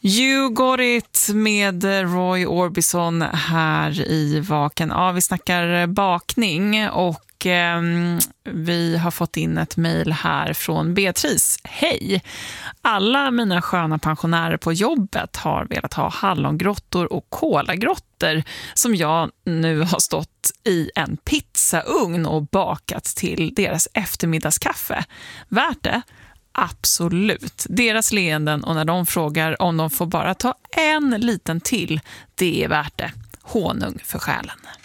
You got it med Roy Orbison här i Vaken. Ja, vi snackar bakning och vi har fått in ett mejl här från Beatrice. Hej! Alla mina sköna pensionärer på jobbet har velat ha hallongrottor och kolagrottor som jag nu har stått i en pizzaugn och bakat till deras eftermiddagskaffe. Värt det? Absolut. Deras leenden och när de frågar om de får bara ta en liten till, det är värt det. Honung för själen.